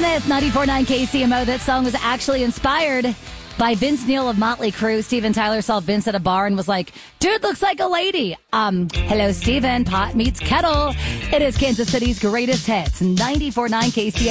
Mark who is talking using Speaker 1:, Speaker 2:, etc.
Speaker 1: Smith, 94.9 KCMO. That song was actually inspired by Vince Neil of Motley Crue. Steven Tyler saw Vince at a bar and was like, dude looks like a lady. Hello, Steven. Pot meets kettle. It is Kansas City's greatest hits. 94.9 KCMO.